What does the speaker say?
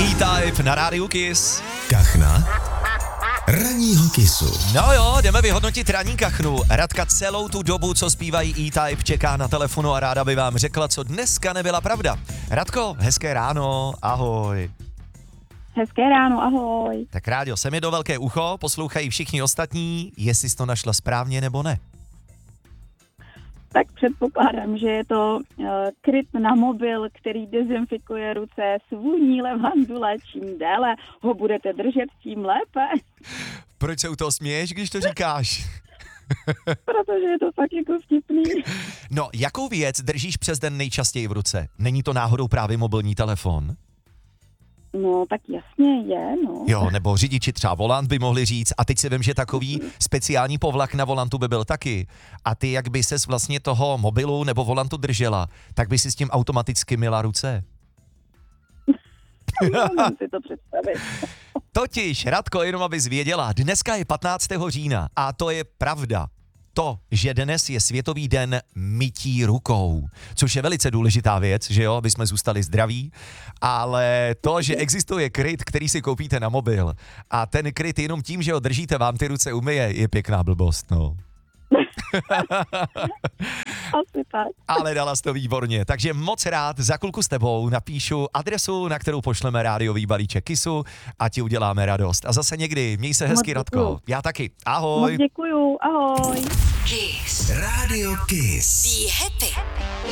E-Type na rádiu Kiss. Kachna ranního Kissu. No jo, jdeme vyhodnotit ranní kachnu. Radka celou tu dobu, co zpívají E-Type, čeká na telefonu a ráda by vám řekla, co dneska nebyla pravda. Radko, hezké ráno, ahoj. Hezké ráno, ahoj. Tak rádio, sem je do velké ucho, poslouchají všichni ostatní, jestli jsi to našla správně nebo ne. Tak předpokládám, že je to kryt na mobil, který dezinfikuje ruce s vůní levandule. Čím déle ho budete držet, tím lépe. Proč se u toho směješ, když to říkáš? Protože je to fakt jako vtipný. No, jakou věc držíš přes den nejčastěji v ruce? Není to náhodou právě mobilní telefon? No, tak jasně je, no. Jo, nebo řidiči třeba volant by mohli říct a teď si vím, že takový speciální povlak na volantu by byl taky. A ty, jak by ses vlastně toho mobilu nebo volantu držela, tak by si s tím automaticky myla ruce. Mám si to představit. Totiž, Radko, jenom abys věděla, dneska je 15. října a to je pravda. To, že dnes je Světový den mytí rukou, což je velice důležitá věc, že jo, aby jsme zůstali zdraví, ale to, že existuje kryt, který si koupíte na mobil a ten kryt jenom tím, že ho držíte, vám ty ruce umyje, je pěkná blbost, no. Asi tak. Ale dala jsi to výborně, takže moc rád za chvilku s tebou napíšu adresu, na kterou pošleme rádiový balíček Kissu a ti uděláme radost. A zase někdy, měj se hezky, Radko. Já taky. Ahoj. Moc děkuju, ahoj. Kiss. Rádio Kiss. Be happy.